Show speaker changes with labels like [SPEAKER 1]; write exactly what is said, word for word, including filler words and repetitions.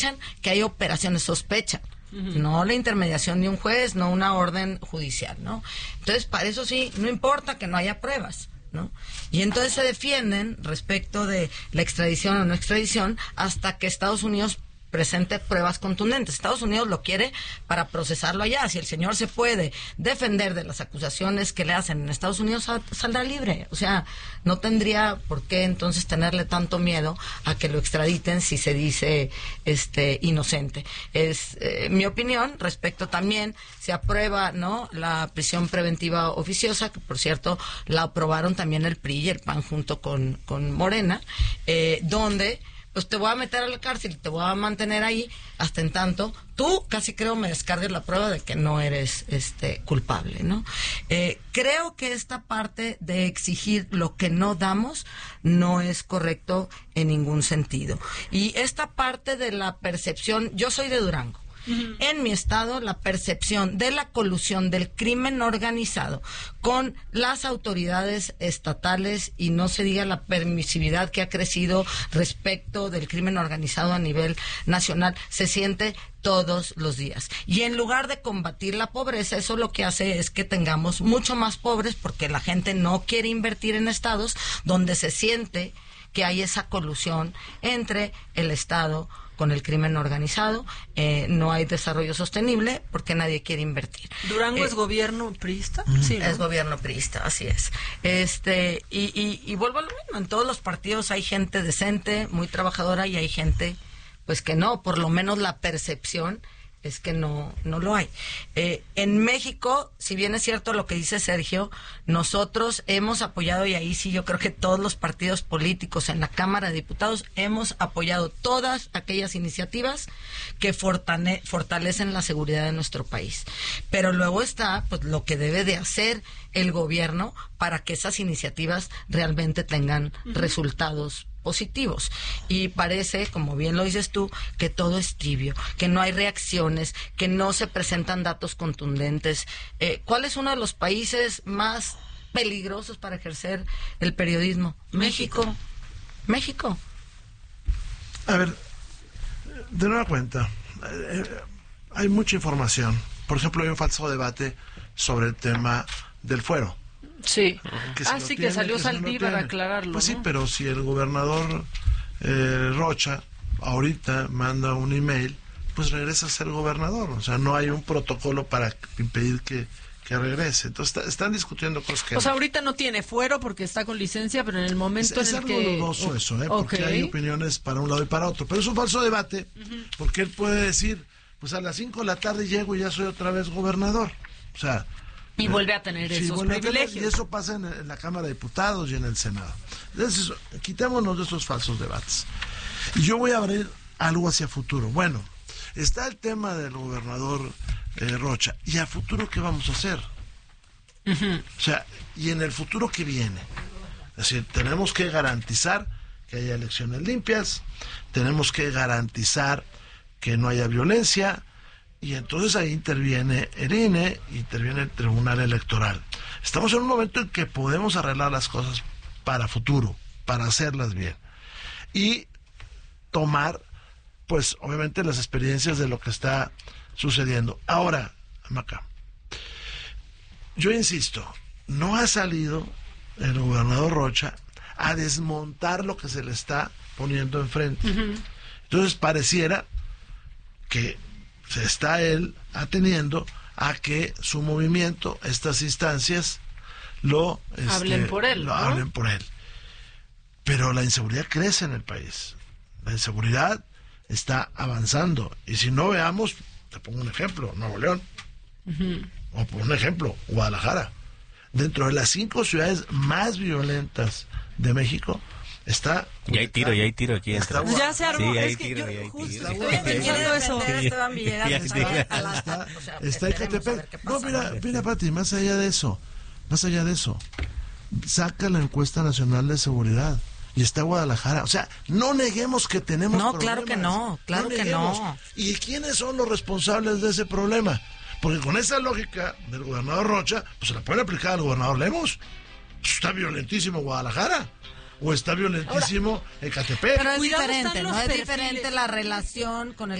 [SPEAKER 1] que hay operaciones, sospechan. Uh-huh. No la intermediación de un juez, no una orden judicial, ¿no? Entonces, para eso sí, no importa que no haya pruebas, ¿no? Y entonces se defienden respecto de la extradición o no extradición hasta que Estados Unidos presente pruebas contundentes. Estados Unidos lo quiere para procesarlo allá. Si el señor se puede defender de las acusaciones que le hacen en Estados Unidos, sal, saldrá libre. O sea, no tendría por qué entonces tenerle tanto miedo a que lo extraditen si se dice este inocente. Es eh, mi opinión. Respecto también, se aprueba, ¿no?, la prisión preventiva oficiosa, que por cierto la aprobaron también el P R I y el P A N junto con, con Morena, eh, donde pues te voy a meter a la cárcel y te voy a mantener ahí hasta en tanto tú casi creo me descargues la prueba de que no eres este culpable, ¿no? Eh, creo que esta parte de exigir lo que no damos no es correcto en ningún sentido. Y esta parte de la percepción, yo soy de Durango. Uh-huh. En mi estado, la percepción de la colusión del crimen organizado con las autoridades estatales, y no se diga la permisividad que ha crecido respecto del crimen organizado a nivel nacional, se siente todos los días. Y en lugar de combatir la pobreza, eso lo que hace es que tengamos mucho más pobres, porque la gente no quiere invertir en estados donde se siente que hay esa colusión entre el Estado con el crimen organizado. Eh, no hay desarrollo sostenible porque nadie quiere invertir.
[SPEAKER 2] ¿Durango
[SPEAKER 1] eh,
[SPEAKER 2] es gobierno priista?
[SPEAKER 1] Uh-huh.
[SPEAKER 2] Sí, ¿no?
[SPEAKER 1] Es gobierno priista, así es. Este y, y, y vuelvo a lo mismo, en todos los partidos hay gente decente, muy trabajadora, y hay gente pues que no, por lo menos la percepción es que no no lo hay. Eh, en México, si bien es cierto lo que dice Sergio, nosotros hemos apoyado, y ahí sí yo creo que todos los partidos políticos en la Cámara de Diputados hemos apoyado todas aquellas iniciativas que fortane- fortalecen la seguridad de nuestro país. Pero luego está pues lo que debe de hacer el gobierno para que esas iniciativas realmente tengan uh-huh. resultados positivos. Y parece, como bien lo dices tú, que todo es tibio, que no hay reacciones, que no se presentan datos contundentes. Eh, ¿Cuál es uno de los países más peligrosos para ejercer el periodismo? México. México.
[SPEAKER 3] A ver, de nueva cuenta, eh, hay mucha información. Por ejemplo, hay un falso debate sobre el tema del fuero.
[SPEAKER 2] Sí.
[SPEAKER 3] Que
[SPEAKER 2] ah,
[SPEAKER 3] si
[SPEAKER 2] sí,
[SPEAKER 3] tiene,
[SPEAKER 2] que salió
[SPEAKER 3] que si
[SPEAKER 2] Saldívar
[SPEAKER 3] no
[SPEAKER 2] a aclararlo.
[SPEAKER 3] Pues
[SPEAKER 2] ¿no?
[SPEAKER 3] sí, pero si el gobernador eh, Rocha ahorita manda un email, pues regresa a ser gobernador. O sea, no hay un protocolo para impedir que, que regrese. Entonces, está, están discutiendo cosas que...
[SPEAKER 2] O sea, ahorita no tiene fuero porque está con licencia, pero en el momento
[SPEAKER 3] es,
[SPEAKER 2] en
[SPEAKER 3] es
[SPEAKER 2] el que...
[SPEAKER 3] Es algo dudoso eso, ¿eh? Porque okay. hay opiniones para un lado y para otro. Pero es un falso debate, uh-huh. porque él puede decir, pues a las cinco de la tarde llego y ya soy otra vez gobernador. O sea...
[SPEAKER 2] Y vuelve a tener sí, esos privilegios.
[SPEAKER 3] Tener, y eso pasa en, en la Cámara de Diputados y en el Senado. Entonces, quitémonos de esos falsos debates. Y yo voy a abrir algo hacia futuro. Bueno, está el tema del gobernador eh, Rocha. ¿Y a futuro qué vamos a hacer? Uh-huh. O sea, y en el futuro que viene. Es decir, tenemos que garantizar que haya elecciones limpias, tenemos que garantizar que no haya violencia. Y entonces ahí interviene el I N E, interviene el Tribunal Electoral. Estamos en un momento en que podemos arreglar las cosas para futuro, para hacerlas bien. Y tomar, pues, obviamente las experiencias de lo que está sucediendo. Ahora, Maca, yo insisto, no ha salido el gobernador Rocha a desmontar lo que se le está poniendo enfrente. Uh-huh. Entonces pareciera que se está él ateniendo a que su movimiento, estas instancias, lo este,
[SPEAKER 2] hablen por él,
[SPEAKER 3] lo
[SPEAKER 2] ¿no?
[SPEAKER 3] hablen por él. Pero la inseguridad crece en el país. La inseguridad está avanzando. Y si no veamos, te pongo un ejemplo, Nuevo León. Uh-huh. O por un ejemplo, Guadalajara. Dentro de las cinco ciudades más violentas de México, está...
[SPEAKER 4] Y hay tiro, y hay tiro aquí.
[SPEAKER 3] Está,
[SPEAKER 2] ya se armó.
[SPEAKER 4] Sí, hay
[SPEAKER 2] es que
[SPEAKER 4] tiro,
[SPEAKER 2] yo
[SPEAKER 4] y hay
[SPEAKER 2] justo
[SPEAKER 4] tiro.
[SPEAKER 2] estoy pensando eso.
[SPEAKER 3] Está, está Ecatepec. No, mira, mira, Pati, más allá de eso, más allá de eso, saca la encuesta nacional de seguridad y está Guadalajara. O sea, no neguemos que tenemos
[SPEAKER 1] no,
[SPEAKER 3] problemas.
[SPEAKER 1] No, claro que no, claro
[SPEAKER 3] no
[SPEAKER 1] que no.
[SPEAKER 3] ¿Y quiénes son los responsables de ese problema? Porque con esa lógica del gobernador Rocha, pues se la pueden aplicar al gobernador Lemos. Está violentísimo Guadalajara. o está violentísimo Ecatepec.
[SPEAKER 1] Pero es
[SPEAKER 2] Cuidado,
[SPEAKER 1] diferente,
[SPEAKER 2] están
[SPEAKER 1] ¿no?
[SPEAKER 2] los
[SPEAKER 1] Es
[SPEAKER 2] perfiles.
[SPEAKER 1] diferente la relación con el